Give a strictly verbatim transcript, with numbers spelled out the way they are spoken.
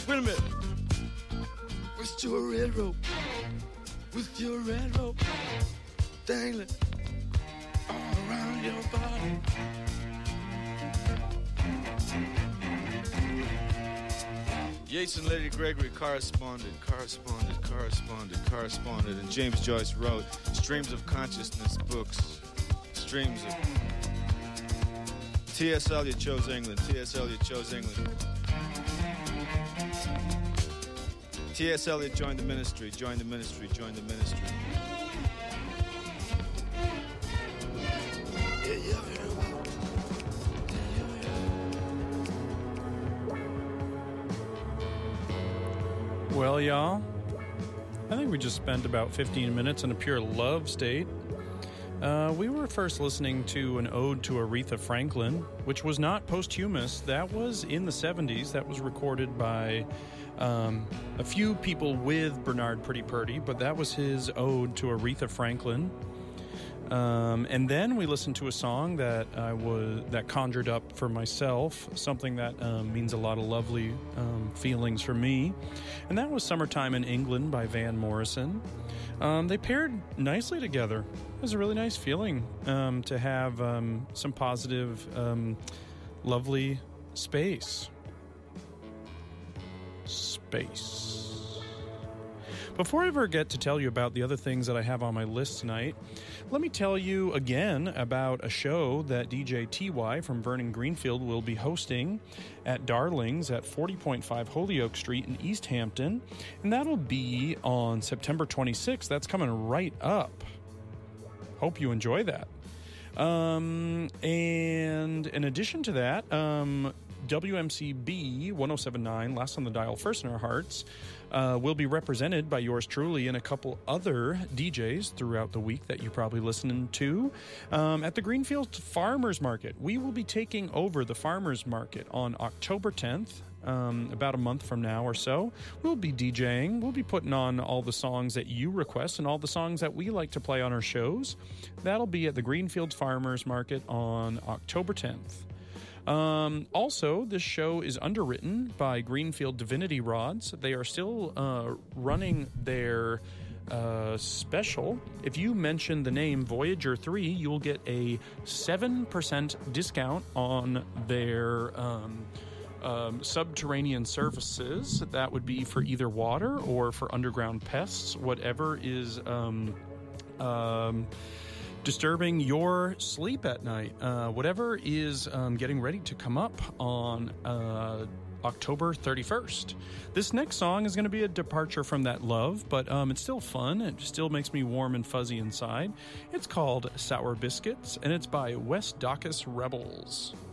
Wait a minute. With your red rope, with your red rope dangling all around your body. Yates and Lady Gregory corresponded, corresponded, corresponded, corresponded, and James Joyce wrote streams of consciousness books, streams of... T S Eliot chose England, T S Eliot chose England. T S Eliot joined the ministry, joined the ministry, joined the ministry. Well, y'all, I think we just spent about fifteen minutes in a pure love state. Uh, we were first listening to an ode to Aretha Franklin, which was not posthumous. That was in the seventies. That was recorded by um, a few people with Bernard Pretty Purdy, but that was his ode to Aretha Franklin. Um, and then we listened to a song that I was that conjured up for myself something that um, means a lot of lovely um, feelings for me, and that was "Summertime in England" by Van Morrison. Um, they paired nicely together. It was a really nice feeling um, to have um, some positive, um, lovely space. Space. Before I ever get to tell you about the other things that I have on my list tonight, let me tell you again about a show that D J T Y from Vernon Greenfield will be hosting at Darlings at forty point five Holyoke Street in East Hampton, and that'll be on September twenty-sixth. That's coming right up. Hope you enjoy that. Um, and in addition to that, um, W M C B one oh seven point nine, Last on the Dial, First in Our Hearts, uh, will be represented by yours truly and a couple other D Js throughout the week that you're probably listening to um, at the Greenfield Farmers Market. We will be taking over the Farmers Market on October tenth, um, about a month from now or so. We'll be DJing. We'll be putting on all the songs that you request and all the songs that we like to play on our shows. That'll be at the Greenfield Farmers Market on October tenth. Um, also, this show is underwritten by Greenfield Divinity Rods. They are still uh, running their uh, special. If you mention the name Voyager three, you will get a seven percent discount on their um, um, subterranean services. That would be for either water or for underground pests, whatever is... Um, um, disturbing your sleep at night, uh, whatever is um, getting ready to come up on uh, October thirty-first. This next song is going to be a departure from that love, but um, it's still fun. It still makes me warm and fuzzy inside. It's called Sour Biscuits, and it's by West Dacus Rebels.